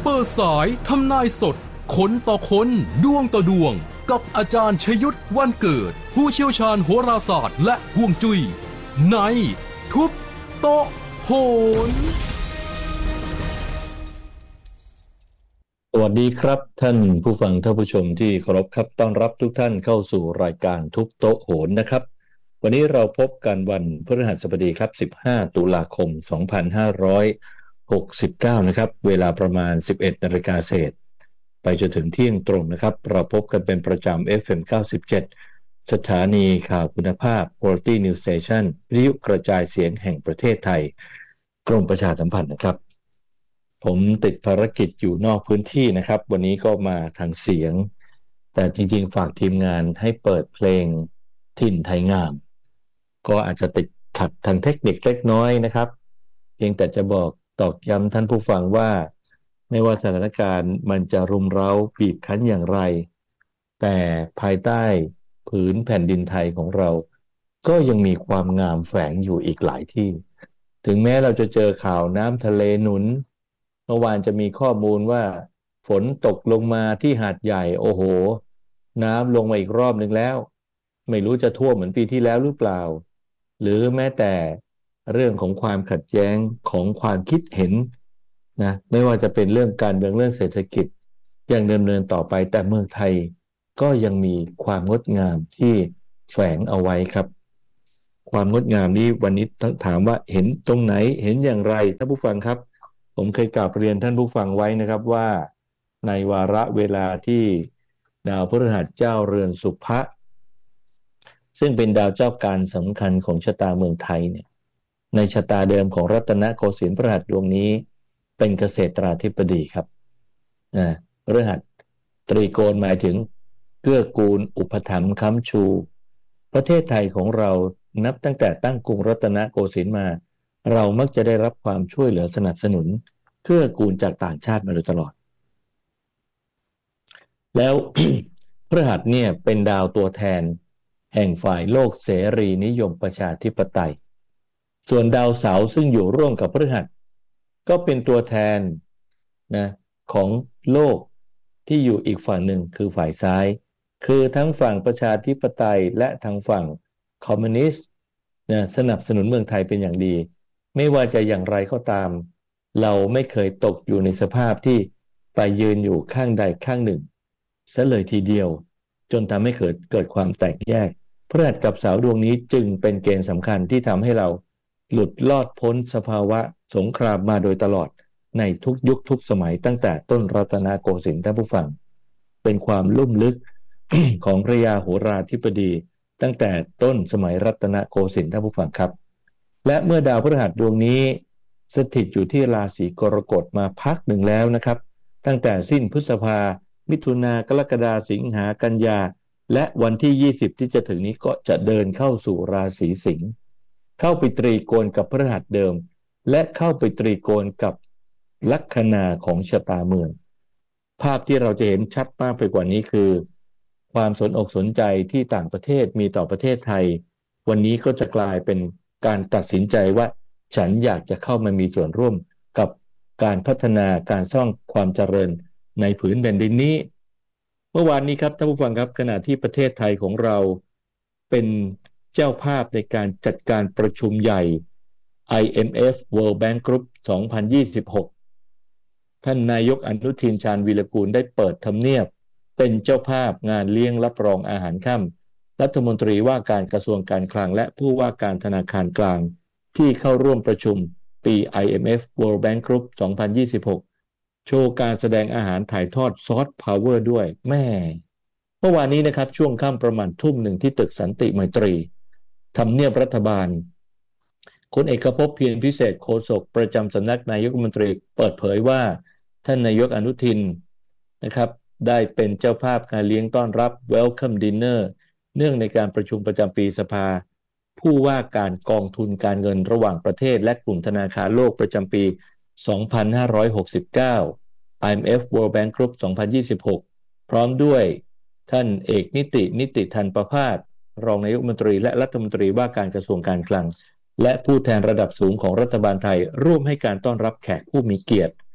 เปิดสายทำนายสดคนต่อคนดวงต่อดวงกับอาจารย์ชยุทธวันเกิดผู้เชี่ยวชาญโหราศาสตร์และฮวงจุ้ยในทุบโต๊ะโหนสวัสดีครับท่านผู้ฟังท่านผู้ชมที่เคารพครับต้อนรับทุกท่านเข้าสู่รายการทุบโต๊ะโหนนะครับวันนี้เราพบกันวันพฤหัสบดีครับ15ตุลาคม2569นะครับเวลาประมาณ 11:00 นเศษไปจนถึงเที่ยงตรงนะครับเราพบกันเป็นประจำ FM 97สถานีข่าวคุณภาพ Quality News Station วิทยุกระจายเสียงแห่งประเทศไทยกรมประชาสัมพันธ์นะครับผมติดภารกิจอยู่นอกพื้นที่นะครับวันนี้ก็มาทางเสียงแต่จริงๆฝากทีมงานให้เปิดเพลงถิ่นไทยงามก็อาจจะติดขัดทางเทคนิคเล็กน้อยนะครับเพียงแต่จะบอกตอกย้ำท่านผู้ฟังว่าไม่ว่าสถานการณ์มันจะรุมเร้าบีบคั้นอย่างไรแต่ภายใต้ผืนแผ่นดินไทยของเราก็ยังมีความงามแฝงอยู่อีกหลายที่ถึงแม้เราจะเจอข่าวน้ำทะเลหนุนเมื่อวานจะมีข้อมูลว่าฝนตกลงมาที่หาดใหญ่โอ้โหน้ำลงมาอีกรอบหนึ่งแล้วไม่รู้จะท่วมเหมือนปีที่แล้วหรือเปล่าหรือแม้แต่เรื่องของความขัดแย้งของความคิดเห็นนะไม่ว่าจะเป็นเรื่องการเมืองเรื่องเศรษฐกิจยังดำเนินต่อไปแต่เมืองไทยก็ยังมีความงดงามที่แฝงเอาไว้ครับความงดงามนี้วันนี้ถามว่าเห็นตรงไหนเห็นอย่างไรท่านผู้ฟังครับผมเคยกล่าวเรียนท่านผู้ฟังไว้นะครับว่าในวาระเวลาที่ดาวพฤหัสเจ้าเรือนสุภะซึ่งเป็นดาวเจ้าการสำคัญของชะตาเมืองไทยเนี่ยในชะตาเดิมของรัตนโกสินทร์พฤหัสดวงนี้เป็นเกษตราธิบดีครับพฤหัสตรีโกณหมายถึงเกื้อกูลอุปถัมภ์ค้ำชูประเทศไทยของเรานับตั้งแต่ตั้งกรุงรัตนโกสินทร์มาเรามักจะได้รับความช่วยเหลือสนับสนุนเกื้อกูลจากต่างชาติมาโดยตลอดแล้ว พฤหัสเนี่ยเป็นดาวตัวแทนแห่งฝ่ายโลกเสรีนิยมประชาธิปไตยส่วนดาวเสาร์ซึ่งอยู่ร่วมกับพฤหัสก็เป็นตัวแทนนะของโลกที่อยู่อีกฝั่งหนึ่งคือฝ่ายซ้ายคือทั้งฝั่งประชาธิปไตยและทางฝั่งคอมมิวนิสต์นะสนับสนุนเมืองไทยเป็นอย่างดีไม่ว่าจะอย่างไรก็ตามเราไม่เคยตกอยู่ในสภาพที่ไปยืนอยู่ข้างใดข้างหนึ่งซะเลยทีเดียวจนทำให้เกิดความแตกแยกพฤหัสกับเสาร์ดวงนี้จึงเป็นเกณฑ์สำคัญที่ทำให้เราหลุดลอดพ้นสภาวะสงครามมาโดยตลอดในทุกยุคทุกสมัยตั้งแต่ต้นรัตนโกสินทร์ท่านผู้ฟังเป็นความลุ่มลึก ของพระยาโหราธิบดีตั้งแต่ต้นสมัยรัตนโกสินทร์ท่านผู้ฟังครับและเมื่อดาวพฤหัสดวงนี้สถิตอยู่ที่ราศีกรกฎมาพักหนึ่งแล้วนะครับตั้งแต่สิ้นพฤษภามิถุนากรกฎาสิงหากันยาและวันที่20ที่จะถึงนี้ก็จะเดินเข้าสู่ราศีสิงห์เข้าไปตรีโกณกับพฤหัสเดิมและเข้าไปตรีโกณกับลัคนาของชะตาเมืองภาพที่เราจะเห็นชัดมากไปกว่านี้คือความสนอกสนใจที่ต่างประเทศมีต่อประเทศไทยวันนี้ก็จะกลายเป็นการตัดสินใจว่าฉันอยากจะเข้ามามีส่วนร่วมกับการพัฒนาการสร้างความเจริญในผืนแผ่นดินนี้เมื่อวานนี้ครับท่านผู้ฟังครับขณะที่ประเทศไทยของเราเป็นเจ้าภาพในการจัดการประชุมใหญ่ IMF World Bank Group 2026ท่านนายกอนุทินชาญวีรกูลได้เปิดทำเนียบเป็นเจ้าภาพงานเลี้ยงรับรองอาหารค่ำรัฐมนตรีว่าการกระทรวงการคลังและผู้ว่าการธนาคารกลางที่เข้าร่วมประชุมปี IMF World Bank Group 2026โชว์การแสดงอาหารถ่ายทอดซอฟต์พาวเวอร์ด้วยแม่เมื่อวานนี้นะครับช่วงค่ำประมาณทุ่มหนึ่งที่ตึกสันติไมตรีทำเนียบรัฐบาลคุณเอกภพเพียรพิเศษโฆษกประจำสำนักนายกรัฐมนตรีเปิดเผยว่าท่านนายกอนุทินนะครับได้เป็นเจ้าภาพงานเลี้ยงต้อนรับ Welcome Dinner เนื่องในการประชุมประจำปีสภาผู้ว่าการกองทุนการเงินระหว่างประเทศและกลุ่มธนาคารโลกประจำปี 2569 IMF World Bank Group 2026 พร้อมด้วยท่านเอกนิติธันประภาสรองนายกรัฐมนตรีและรัฐมนตรีว่าการกระทรวงการคลังและผู้แทนระดับสูงของรัฐบาลไทยร่วมให้การต้อนรับแขกผู้มีเกียรติ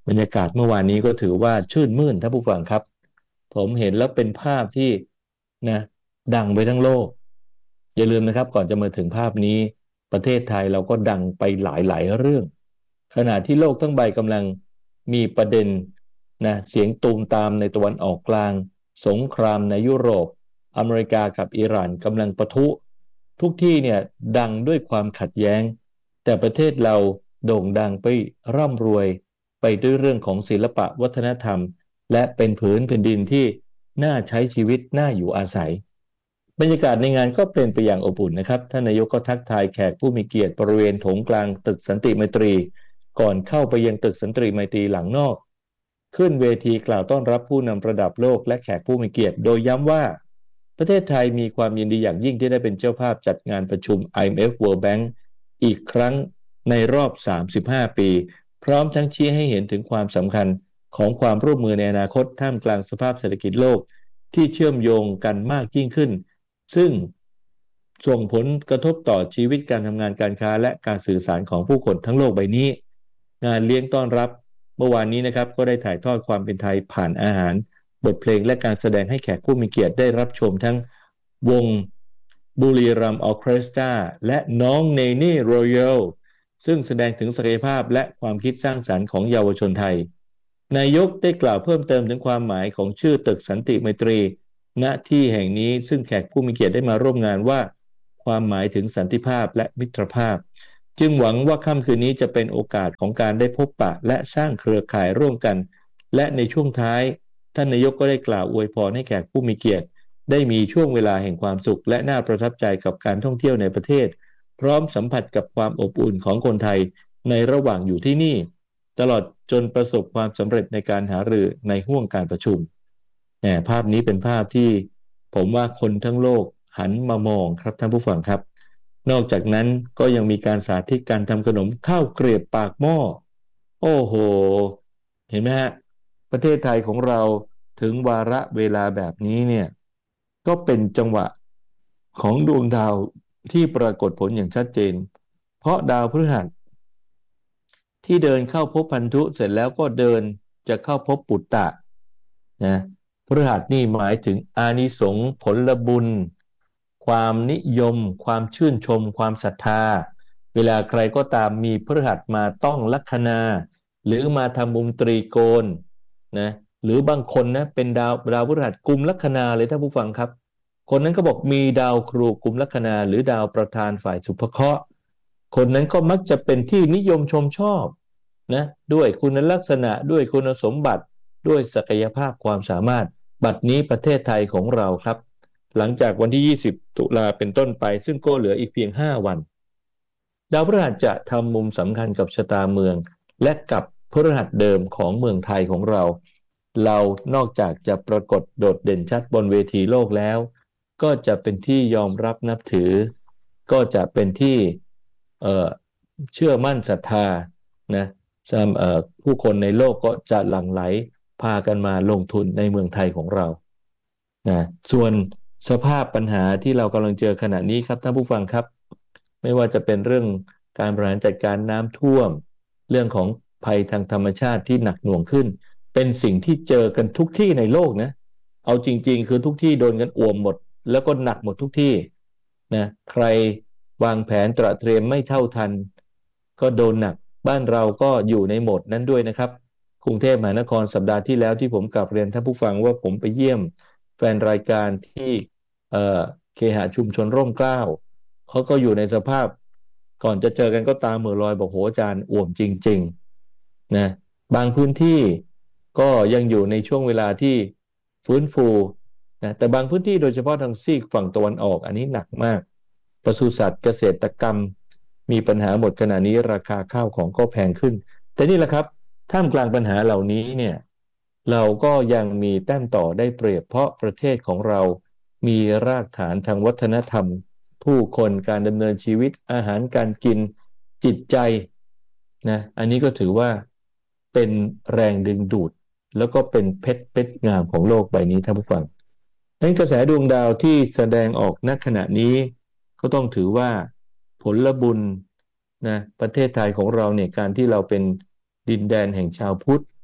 บรรยากาศเมื่อวานนี้ก็ถือว่าชื่นมื่นท่านผู้ฟังครับผมเห็นแล้วเป็นภาพที่นะดังไปทั้งโลกอย่าลืมนะครับก่อนจะมาถึงภาพนี้ประเทศไทยเราก็ดังไปหลายๆเรื่องขณะที่โลกทั้งใบกำลังมีประเด็นนะเสียงตูมตามในตะวันออกกลางสงครามในยุโรปอเมริกากับอิหร่านกำลังปะทุทุกที่เนี่ยดังด้วยความขัดแย้งแต่ประเทศเราโด่งดังไปร่ำรวยไปด้วยเรื่องของศิลปะวัฒนธรรมและเป็นผืนแผ่นดินที่น่าใช้ชีวิตน่าอยู่อาศัยบรรยากาศในงานก็เป็นไปอย่างอบอุ่นนะครับท่านนายกก็ทักทายแขกผู้มีเกียรติบริเวณโถงกลางตึกสันติไมตรีก่อนเข้าไปยังตึกสันติไมตรีหลังนอกขึ้นเวทีกล่าวต้อนรับผู้นำระดับโลกและแขกผู้มีเกียรติโดยย้ำว่าประเทศไทยมีความยินดีอย่างยิ่งที่ได้เป็นเจ้าภาพจัดงานประชุม IMF World Bank อีกครั้งในรอบ35ปีพร้อมทั้งชี้ให้เห็นถึงความสำคัญของความร่วมมือในอนาคตท่ามกลางสภาพเศรษฐกิจโลกที่เชื่อมโยงกันมากยิ่งขึ้นซึ่งส่งผลกระทบต่อชีวิตการทำงานการค้าและการสื่อสารของผู้คนทั้งโลกใบนี้งานเลี้ยงต้อนรับเมื่อวานนี้นะครับก็ได้ถ่ายทอดความเป็นไทยผ่านอาหารบทเพลงและการแสดงให้แขกผู้มีเกียรติได้รับชมทั้งวงบุรีรัมย์ออร์เคสตราและน้องเนเน่รอยัลซึ่งแสดงถึงศักยภาพและความคิดสร้างสรรค์ของเยาวชนไทยนายกได้กล่าวเพิ่มเติมถึงความหมายของชื่อตึกสันติไมตรีณที่แห่งนี้ซึ่งแขกผู้มีเกียรติได้มาร่วมงานว่าความหมายถึงสันติภาพและมิตรภาพจึงหวังว่าค่ำคืนนี้จะเป็นโอกาสของการได้พบปะและสร้างเครือข่ายร่วมกันและในช่วงท้ายท่านนายกก็ได้กล่าวอวยพรให้แขกผู้มีเกียรติได้มีช่วงเวลาแห่งความสุขและน่าประทับใจกับการท่องเที่ยวในประเทศพร้อมสัมผัสกับความอบอุ่นของคนไทยในระหว่างอยู่ที่นี่ตลอดจนประสบความสำเร็จในการหารือในห้วงการประชุมภาพนี้เป็นภาพที่ผมว่าคนทั้งโลกหันมามองครับท่านผู้ฟังครับนอกจากนั้นก็ยังมีการสาธิตการทำขนมข้าวเกรียบปากหม้อโอ้โหเห็นไหมฮะประเทศไทยของเราถึงวาระเวลาแบบนี้เนี่ยก็เป็นจังหวะของดวงดาวที่ปรากฏผลอย่างชัดเจนเพราะดาวพฤหัสที่เดินเข้าภพพันธุเสร็จแล้วก็เดินจะเข้าภพปุตตะนะพฤหัสนี่หมายถึงอานิสงส์ผลบุญความนิยมความชื่นชมความศรัทธาเวลาใครก็ตามมีพฤหัสมาต้องลัคนาหรือมาทำมุมตรีโกณนะหรือบางคนนะเป็นดาวพฤหัสกุมลัคนาเลยท่านผู้ฟังครับคนนั้นก็บอกมีดาวครูกุมลัคนาหรือดาวประธานฝ่ายสุภเคราะห์คนนั้นก็มักจะเป็นที่นิยมชมชอบนะด้วยคุณลักษณะด้วยคุณสมบัติด้วยศักยภาพความสามารถบัดนี้ประเทศไทยของเราครับหลังจากวันที่20ตุลาเป็นต้นไปซึ่งก็เหลืออีกเพียง5วันดาวพฤหัสจะทำมุมสำคัญกับชะตาเมืองและกับพฤหัสเดิมของเมืองไทยของเรานอกจากจะปรากฏโดดเด่นชัดบนเวทีโลกแล้วก็จะเป็นที่ยอมรับนับถือก็จะเป็นที่เชื่อมั่นศรัทธานะผู้คนในโลกก็จะหลั่งไหลพากันมาลงทุนในเมืองไทยของเรานะส่วนสภาพปัญหาที่เรากำลังเจอขณะนี้ครับท่านผู้ฟังครับไม่ว่าจะเป็นเรื่องการบริหารจัดการน้ำท่วมเรื่องของภัยทางธรรมชาติที่หนักหน่วงขึ้นเป็นสิ่งที่เจอกันทุกที่ในโลกนะเอาจริงๆคือทุกที่โดนกันอ่วมหมดแล้วก็หนักหมดทุกที่นะใครวางแผนตระเตรียมไม่เท่าทันก็โดนหนักบ้านเราก็อยู่ในโหมดนั้นด้วยนะครับกรุงเทพมหานครสัปดาห์ที่แล้วที่ผมกลับเรียนท่านผู้ฟังว่าผมไปเยี่ยมแฟนรายการที่เคหะชุมชนร่มเกล้าเขาก็อยู่ในสภาพก่อนจะเจอกันก็ตามเหม่อลอยบอกโหอาจารย์อ่วมจริงๆนะบางพื้นที่ก็ยังอยู่ในช่วงเวลาที่ฟื้นฟูนะแต่บางพื้นที่โดยเฉพาะทางซีกฝั่งตะวันออกอันนี้หนักมากปศุสัตว์เกษตรกรรมมีปัญหาหมดขณะนี้ราคาข้าวของก็แพงขึ้นแต่นี่แหละครับท่ามกลางปัญหาเหล่านี้เนี่ยเราก็ยังมีแต้มต่อได้เปรียบเพราะประเทศของเรามีรากฐานทางวัฒนธรรมผู้คนการดำเนินชีวิตอาหารการกินจิตใจนะอันนี้ก็ถือว่าเป็นแรงดึงดูดแล้วก็เป็นเพชรงามของโลกใบนี้ท่านผู้ฟังในกระแสดวงดาวที่แสดงออกณขณะนี้ก็ต้องถือว่าผลบุญนะประเทศไทยของเราเนี่ยการที่เราเป็นดินแดนแห่งชาวพุทธ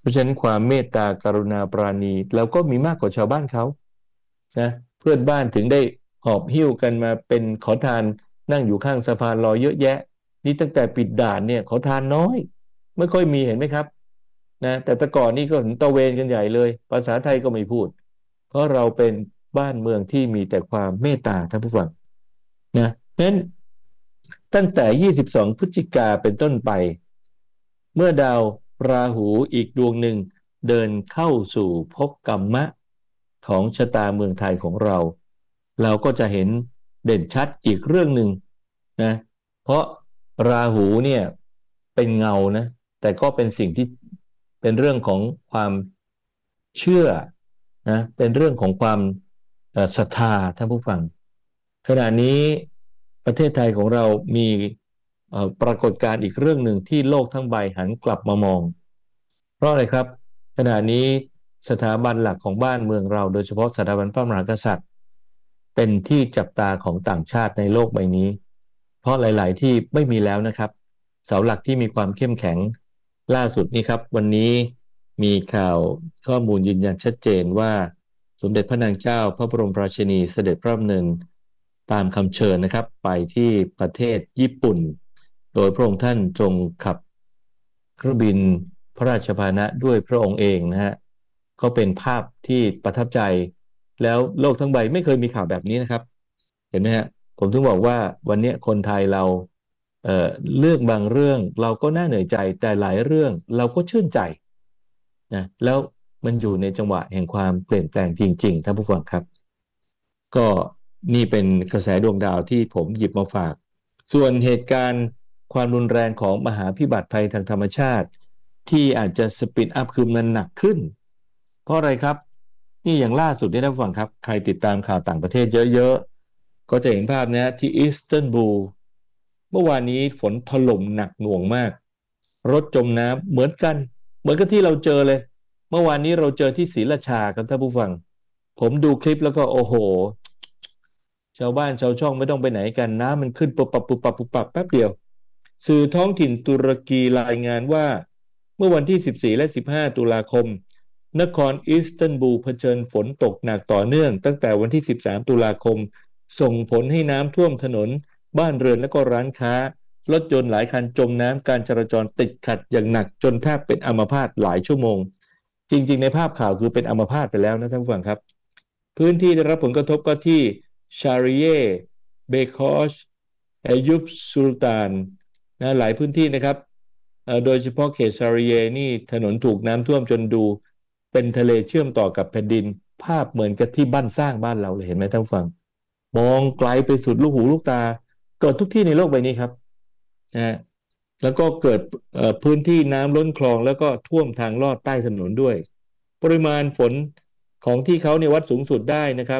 ราะฉะนั้นความเมตตากรุณาปราณีเราก็มีมากกว่าชาวบ้านเขานะเพื่อนบ้านถึงได้หอบหิ้วกันมาเป็นขอทานนั่งอยู่ข้างสะพานลอยเยอะแยะนี่ตั้งแต่ปิดด่านเนี่ยขอทานน้อยไม่ค่อยมีเห็นไหมครับนะแต่ก่อนนี่ก็ตะเวนกันใหญ่เลยภาษาไทยก็ไม่พูดเพราะเราเป็นบ้านเมืองที่มีแต่ความเมตตาท่านผู้ฟังนะนั้นตั้งแต่22พฤศจิกาเป็นต้นไปเมื่อดาวราหูอีกดวงหนึ่งเดินเข้าสู่ภพกัมมะของชะตาเมืองไทยของเราเราก็จะเห็นเด่นชัดอีกเรื่องหนึ่งนะเพราะราหูเนี่ยเป็นเงานะแต่ก็เป็นสิ่งที่เป็นเรื่องของความเชื่อนะเป็นเรื่องของความศรัทธาท่านผู้ฟังขณะนี้ประเทศไทยของเรามีปรากฏการณ์อีกเรื่องหนึ่งที่โลกทั้งใบหันกลับมามองเพราะอะไรครับขณะนี้สถาบันหลักของบ้านเมืองเราโดยเฉพาะสถาบันพระมหากษัตริย์เป็นที่จับตาของต่างชาติในโลกใบนี้เพราะหลายๆที่ไม่มีแล้วนะครับเสาหลักที่มีความเข้มแข็งล่าสุดนี้ครับวันนี้มีข่าวข้อมูลยืนยันชัดเจนว่าสมเด็จพระนางเจ้าพระบรมราชินีเสด็จพระดำเนินตามคำเชิญนะครับไปที่ประเทศญี่ปุ่นโดยพระองค์ท่านทรงขับเครื่องบินพระราชพาหนะด้วยพระองค์เองนะฮะก็เป็นภาพที่ประทับใจแล้วโลกทั้งใบไม่เคยมีข่าวแบบนี้นะครับเห็นไหมฮะผมถึงบอกว่าวันนี้คนไทยเราเรื่องบางเรื่องเราก็น่าเหนื่อยใจแต่หลายเรื่องเราก็ชื่นใจนะแล้วมันอยู่ในจังหวะแห่งความเปลี่ยนแปลงจริงๆท่านผู้ฟังครับก็นี่เป็นกระแสดวงดาวที่ผมหยิบมาฝากส่วนเหตุการณ์ความรุนแรงของมหาพิบัติภัยทางธรรมชาติที่อาจจะสปีดอัพคือมันหนักขึ้นเพราะอะไรครับนี่อย่างล่าสุดเนี่ยท่านผู้ฟังครับใครติดตามข่าวต่างประเทศเยอะๆก็จะเห็นภาพนะที่อิสตันบูลเมื่อวานนี้ฝนถล่มหนักหน่วงมากรถจมน้ำเหมือนกันที่เราเจอเลยเมื่อวานนี้เราเจอที่ศรีราชาครับท่านผู้ฟังผมดูคลิปแล้วก็โอ้โหชาวบ้านชาวช่องไม่ต้องไปไหนกันน้ำมันขึ้นปุบปับปุบปับปุบปับแป๊บเดียวสื่อท้องถิ่นตุรกีรายงานว่าเมื่อวันที่14และ15ตุลาคมนครอิสตันบูลเผชิญฝนตกหนักต่อเนื่องตั้งแต่วันที่13ตุลาคมส่งผลให้น้ำท่วมถนนบ้านเรือนและก็ร้านค้ารถยนต์หลายคันจมน้ำการจราจรติดขัดอย่างหนักจนแทบเป็นอัมพาตหลายชั่วโมงจริงๆในภาพข่าวคือเป็นอัมพาตไปแล้วนะท่านผู้ฟังครับพื้นที่ได้รับผลกระทบก็ที่ชาริเยเบคอชอายุบสุลต่านนะหลายพื้นที่นะครับโดยเฉพาะเขตชาริเยนี่ถนนถูกน้ำท่วมจนดูเป็นทะเลเชื่อมต่อกับแผ่นดินภาพเหมือนกับที่บ้านสร้างบ้านเราเลยเห็นไหมท่านผู้ฟังมองไกลไปสุดลูกหูลูกตาเกิดทุกที่ในโลกใบนี้ครับนะแล้วก็เกิดพื้นที่น้ำล้นคลองแล้วก็ท่วมทางลอดใต้ถนนด้วยปริมาณฝนของที่เขาเนี่ยวัดสูงสุดได้นะครับ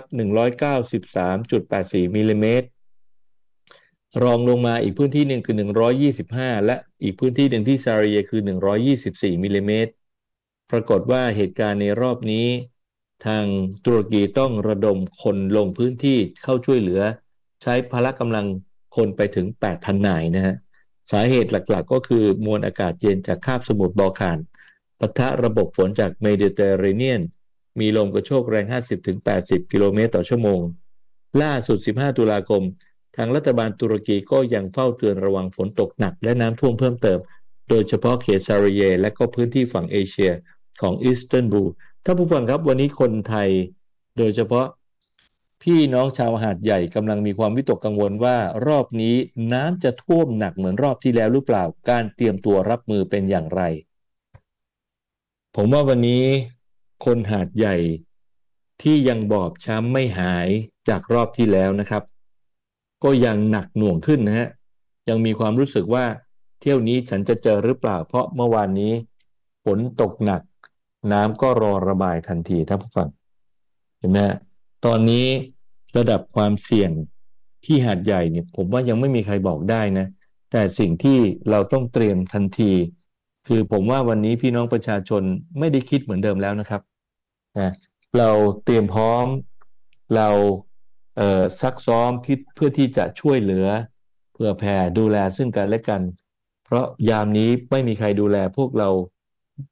193.84มิลลิเมตรรองลงมาอีกพื้นที่หนึ่งคือ125และอีกพื้นที่หนึ่งที่ซาริเยคือ124มิลลิเมตรปรากฏว่าเหตุการณ์ในรอบนี้ทางตุรกีต้องระดมคนลงพื้นที่เข้าช่วยเหลือใช้พละกำลังคนไปถึง 8,000 นายนะฮะสาเหตุหลักๆก็คือมวลอากาศเย็นจากคาบสมุทรบอลข่านปะทะระบบฝนจากเมดิเตอร์เรเนียนมีลมกระโชกแรง 50-80 กิโลเมตรต่อชั่วโมงล่าสุด15ตุลาคมทางรัฐบาลตุรกีก็ยังเฝ้าเตือนระวังฝนตกหนักและน้ำท่วมเพิ่มเติมโดยเฉพาะเขตซาริเยและก็พื้นที่ฝั่งเอเชียของอิสตันบูลท่านผู้ฟังครับวันนี้คนไทยโดยเฉพาะพี่น้องชาวหาดใหญ่กำลังมีความวิตกกังวลว่ารอบนี้น้ำจะท่วมหนักเหมือนรอบที่แล้วหรือเปล่าการเตรียมตัวรับมือเป็นอย่างไรผมว่าวันนี้คนหาดใหญ่ที่ยังบอบช้ำไม่หายจากรอบที่แล้วนะครับก็ยังหนักหน่วงขึ้นนะฮะยังมีความรู้สึกว่าเที่ยวนี้ฉันจะเจอหรือเปล่าเพราะเมื่อวานนี้ฝนตกหนักน้ำก็รอระบายทันทีท่านผู้ฟังเห็นไหมตอนนี้ระดับความเสี่ยงที่หาดใหญ่เนี่ยผมว่ายังไม่มีใครบอกได้นะแต่สิ่งที่เราต้องเตรียมทันทีคือผมว่าวันนี้พี่น้องประชาชนไม่ได้คิดเหมือนเดิมแล้วนะครับนะเราเตรียมพร้อมเราซักซ้อมเพื่อที่จะช่วยเหลือเผื่อแผ่ดูแลซึ่งกันและกันเพราะยามนี้ไม่มีใครดูแลพวกเรา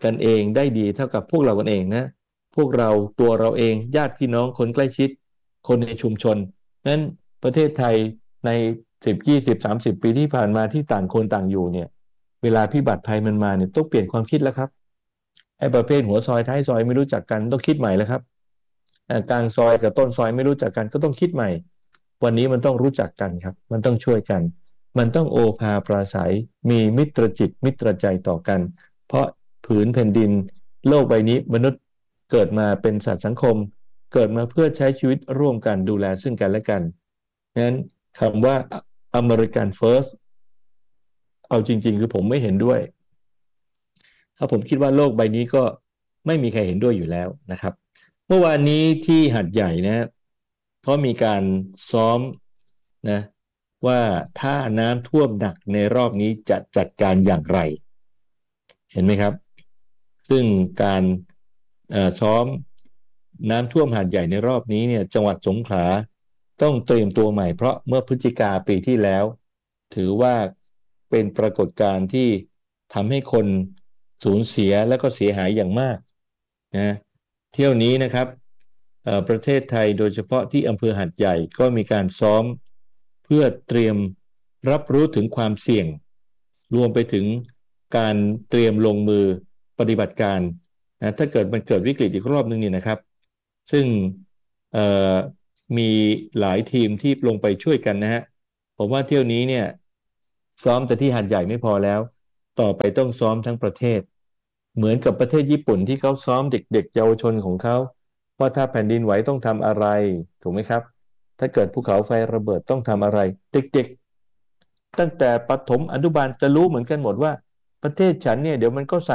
กันเองได้ดีเท่ากับพวกเรากันเองนะพวกเราตัวเราเองญาติพี่น้องคนใกล้ชิดคนในชุมชนนั้นประเทศไทยใน10 20 30 ปีที่ผ่านมาที่ต่างคนต่างอยู่เนี่ยเวลาพิบัติภัยมันมาเนี่ยต้องเปลี่ยนความคิดแล้วครับไอ้ประเภทหัวซอยท้ายซอยไม่รู้จักกันต้องคิดใหม่แล้วครับกลางซอยกับต้นซอยไม่รู้จักกันก็ต้องคิดใหม่วันนี้มันต้องรู้จักกันครับมันต้องช่วยกันมันต้องโอภาปราศัยมีมิตรจิตมิตรใจต่อกันเพราะผืนแผ่นดินโลกใบนี้มนุษย์เกิดมาเป็นสัตว์สังคมเกิดมาเพื่อใช้ชีวิตร่วมกันดูแลซึ่งกันและกันงั้นคำว่า American First เอาจริงๆคือผมไม่เห็นด้วยถ้าผมคิดว่าโลกใบนี้ก็ไม่มีใครเห็นด้วยอยู่แล้วนะครับเมื่อวานนี้ที่หาดใหญ่นะเขามีการซ้อมนะว่าถ้าน้ำท่วมหนักในรอบนี้จะจัดการอย่างไรเห็นไหมครับซึ่งการซ้อมน้ำท่วมหาดใหญ่ในรอบนี้เนี่ยจังหวัดสงขลาต้องเตรียมตัวใหม่เพราะเมื่อพฤศจิกาปีที่แล้วถือว่าเป็นปรากฏการณ์ที่ทำให้คนสูญเสียและก็เสียหายอย่างมากนะเที่ยวนี้นะครับประเทศไทยโดยเฉพาะที่อำเภอหาดใหญ่ก็มีการซ้อมเพื่อเตรียมรับรู้ถึงความเสี่ยงรวมไปถึงการเตรียมลงมือปฏิบัติการนะถ้าเกิดมันเกิดวิกฤตอีกรอบนึงเนี่ยนะครับซึ่งมีหลายทีมที่ลงไปช่วยกันนะฮะผมว่าเที่ยวนี้เนี่ยซ้อมแต่ที่หาดใหญ่ไม่พอแล้วต่อไปต้องซ้อมทั้งประเทศเหมือนกับประเทศญี่ปุ่นที่เขาซ้อมเด็กๆเยาวชนของเขาว่าถ้าแผ่นดินไหวต้องทำอะไรถูกไหมครับถ้าเกิดภูเขาไฟระเบิดต้องทำอะไรเด็กๆตั้งแต่ประถมอนุบาลจะรู้เหมือนกันหมดว่าประเทศฉันเนี่ยเดี๋ยวมันก็